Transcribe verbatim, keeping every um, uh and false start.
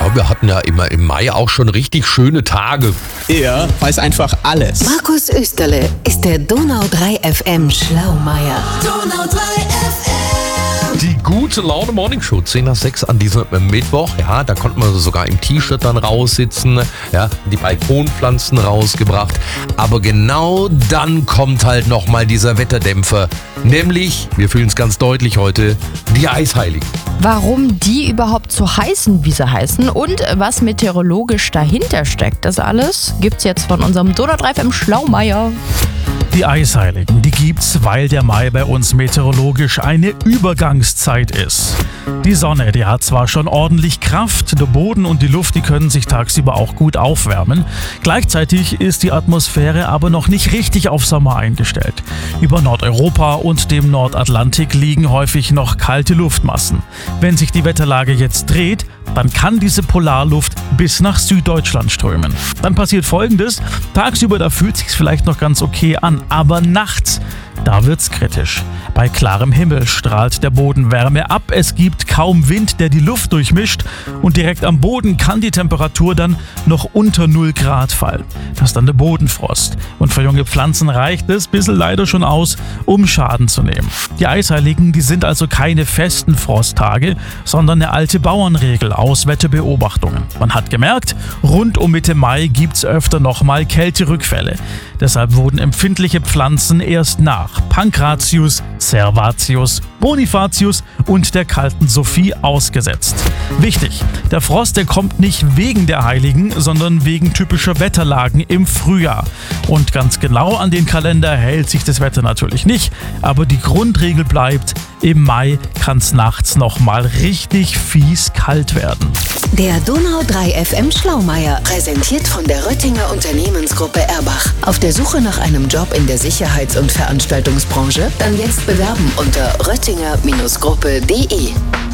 Ja, wir hatten ja immer im Mai auch schon richtig schöne Tage. Er weiß einfach alles. Markus Österle ist der Donau drei F M Schlaumeier. Donau drei F M. Die gute Laune Morning Show, zehn nach sechs an diesem Mittwoch. Ja, da konnte man sogar im T-Shirt dann raussitzen. Ja, die Balkonpflanzen rausgebracht. Aber genau dann kommt halt nochmal dieser Wetterdämpfer. Nämlich, wir fühlen es ganz deutlich heute, die Eisheiligen. Warum die überhaupt so heißen, wie sie heißen und was meteorologisch dahinter steckt, das alles gibt's jetzt von unserem Donau drei F M Schlaumeier. Die Eisheiligen, die gibt's, weil der Mai bei uns meteorologisch eine Übergangszeit ist. Die Sonne, die hat zwar schon ordentlich Kraft, der Boden und die Luft, die können sich tagsüber auch gut aufwärmen. Gleichzeitig ist die Atmosphäre aber noch nicht richtig auf Sommer eingestellt. Über Nordeuropa und dem Nordatlantik liegen häufig noch kalte Luftmassen. Wenn sich die Wetterlage jetzt dreht, dann kann diese Polarluft bis nach Süddeutschland strömen. Dann passiert Folgendes: Tagsüber, da fühlt sich's vielleicht noch ganz okay an, aber nachts, da wird's kritisch. Bei klarem Himmel strahlt der Boden Wärme ab, es gibt kaum Wind, der die Luft durchmischt und direkt am Boden kann die Temperatur dann noch unter null Grad fallen. Das ist dann der Bodenfrost. Und für junge Pflanzen reicht es bisher leider schon aus, um Schaden zu nehmen. Die Eisheiligen, die sind also keine festen Frosttage, sondern eine alte Bauernregel aus Wetterbeobachtungen. Man hat gemerkt, rund um Mitte Mai gibt's öfter nochmal Kälterückfälle. Deshalb wurden empfindliche Pflanzen erst nach Pankratius, Servatius, Bonifatius und der kalten Sophie ausgesetzt. Wichtig, der Frost, der kommt nicht wegen der Heiligen, sondern wegen typischer Wetterlagen im Frühjahr. Und ganz genau an den Kalender hält sich das Wetter natürlich nicht, aber die Grundregel bleibt, im Mai kann's nachts nochmal richtig fies kalt werden. Der Donau drei F M Schlaumeier, präsentiert von der Röttinger Unternehmensgruppe Erbach. Auf der Suche nach einem Job in der Sicherheits- und Veranstaltungsbranche? Dann jetzt bewerben unter röttinger Gruppe punkt de.